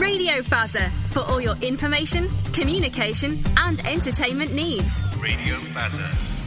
Radio Fazza, for all your information, communication and entertainment needs. Radio Fazza.